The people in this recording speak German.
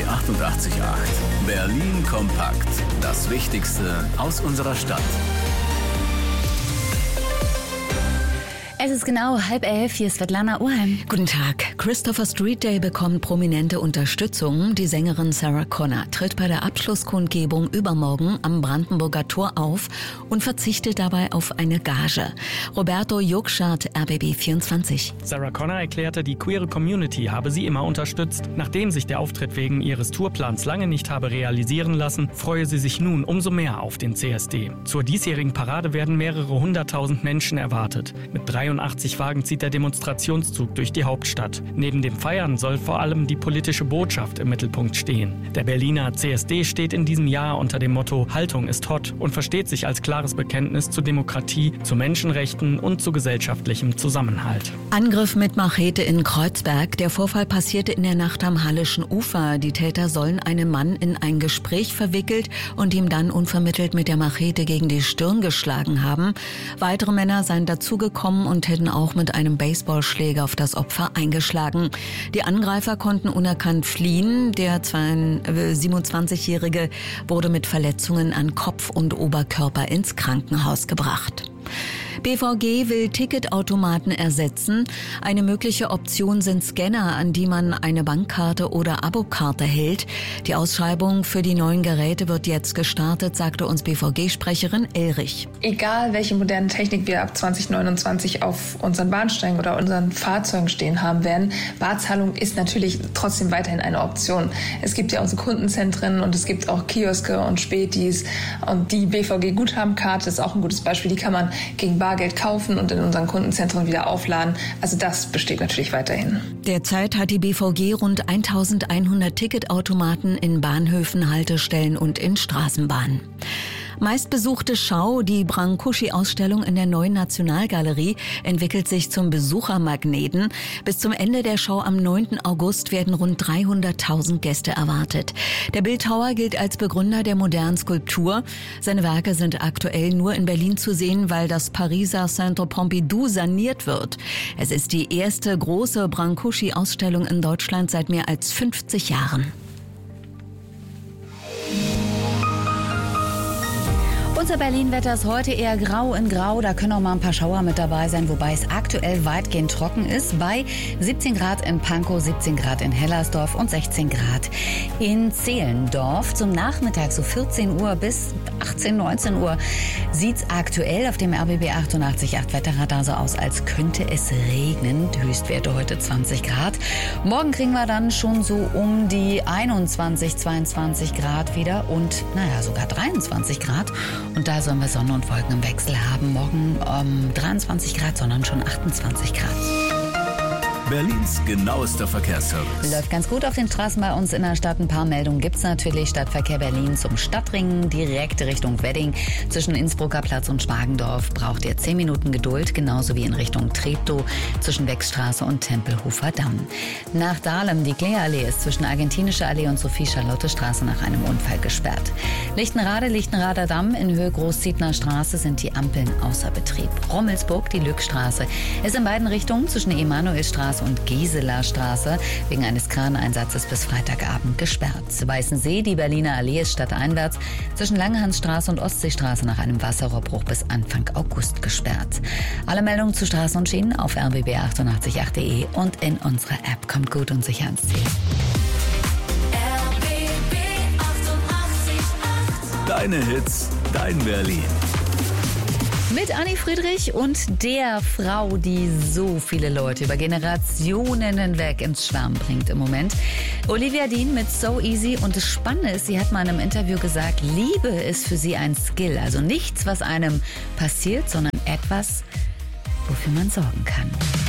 88.8. Berlin kompakt. Das Wichtigste aus unserer Stadt. Es ist genau 10:30, hier ist Svetlana Urheim. Guten Tag. Christopher Street Day bekommt prominente Unterstützung. Die Sängerin Sarah Connor tritt bei der Abschlusskundgebung übermorgen am Brandenburger Tor auf und verzichtet dabei auf eine Gage. Roberto Juckschardt, RBB24. Sarah Connor erklärte, die queere Community habe sie immer unterstützt. Nachdem sich der Auftritt wegen ihres Tourplans lange nicht habe realisieren lassen, freue sie sich nun umso mehr auf den CSD. Zur diesjährigen Parade werden mehrere 100.000 Menschen erwartet. Mit 83 Wagen zieht der Demonstrationszug durch die Hauptstadt. Neben dem Feiern soll vor allem die politische Botschaft im Mittelpunkt stehen. Der Berliner CSD steht in diesem Jahr unter dem Motto Haltung ist hot und versteht sich als klares Bekenntnis zu Demokratie, zu Menschenrechten und zu gesellschaftlichem Zusammenhalt. Angriff mit Machete in Kreuzberg. Der Vorfall passierte in der Nacht am Hallischen Ufer. Die Täter sollen einen Mann in ein Gespräch verwickelt und ihm dann unvermittelt mit der Machete gegen die Stirn geschlagen haben. Weitere Männer seien dazugekommen und hätten auch mit einem Baseballschläger auf das Opfer eingeschlagen. Die Angreifer konnten unerkannt fliehen. Der 27-Jährige wurde mit Verletzungen an Kopf und Oberkörper ins Krankenhaus gebracht. BVG will Ticketautomaten ersetzen. Eine mögliche Option sind Scanner, an die man eine Bankkarte oder Abokarte hält. Die Ausschreibung für die neuen Geräte wird jetzt gestartet, sagte uns BVG-Sprecherin Elrich. Egal, welche moderne Technik wir ab 2029 auf unseren Bahnsteigen oder unseren Fahrzeugen stehen haben werden, Barzahlung ist natürlich trotzdem weiterhin eine Option. Es gibt ja unsere Kundenzentren und es gibt auch Kioske und Spätis. Und die BVG-Guthabenkarte ist auch ein gutes Beispiel. Die kann man gegen Bargeld kaufen und in unseren Kundenzentren wieder aufladen. Also das besteht natürlich weiterhin. Derzeit hat die BVG rund 1.100 Ticketautomaten in Bahnhöfen, Haltestellen und in Straßenbahnen. Meistbesuchte Schau, die Brancusi-Ausstellung in der Neuen Nationalgalerie, entwickelt sich zum Besuchermagneten. Bis zum Ende der Schau am 9. August werden rund 300.000 Gäste erwartet. Der Bildhauer gilt als Begründer der modernen Skulptur. Seine Werke sind aktuell nur in Berlin zu sehen, weil das Pariser Centre Pompidou saniert wird. Es ist die erste große Brancusi-Ausstellung in Deutschland seit mehr als 50 Jahren. Unser Berlin-Wetter ist heute eher grau in grau. Da können auch mal ein paar Schauer mit dabei sein, wobei es aktuell weitgehend trocken ist. Bei 17 Grad in Pankow, 17 Grad in Hellersdorf und 16 Grad in Zehlendorf. Zum Nachmittag, so 14 Uhr bis 18, 19 Uhr, sieht es aktuell auf dem RBB 88.8 Wetterradar so aus, als könnte es regnen. Höchstwerte heute 20 Grad. Morgen kriegen wir dann schon so um die 21, 22 Grad wieder und sogar 23 Grad. Und da sollen wir Sonne und Wolken im Wechsel haben. Morgen 23 Grad, sondern schon 28 Grad. Berlins genauester Verkehrsservice. Läuft ganz gut auf den Straßen bei uns in der Stadt. Ein paar Meldungen gibt's natürlich. Stadtverkehr Berlin zum Stadtring, direkt Richtung Wedding. Zwischen Innsbrucker Platz und Schmargendorf braucht ihr 10 Minuten Geduld, genauso wie in Richtung Treptow zwischen Wechstraße und Tempelhofer Damm. Nach Dahlem, die Kläallee ist zwischen Argentinische Allee und Sophie-Charlotte-Straße nach einem Unfall gesperrt. Lichtenrader Damm in Höhe Großzietner Straße sind die Ampeln außer Betrieb. Rommelsburg, die Lückstraße, ist in beiden Richtungen zwischen Emanuelstraße und Gisela Straße wegen eines Kraneinsatzes bis Freitagabend gesperrt. Weißensee, die Berliner Allee ist stadteinwärts zwischen Langehansstraße und Ostseestraße nach einem Wasserrohrbruch bis Anfang August gesperrt. Alle Meldungen zu Straßen und Schienen auf rbb888.de und in unserer App. Kommt gut und sicher ans Ziel. RBB 88.8. Deine Hits, dein Berlin. Mit Anni Friedrich und der Frau, die so viele Leute über Generationen hinweg ins Schwärmen bringt im Moment. Olivia Dean mit So Easy. Und das Spannende ist, sie hat mal in einem Interview gesagt, Liebe ist für sie ein Skill. Also nichts, was einem passiert, sondern etwas, wofür man sorgen kann.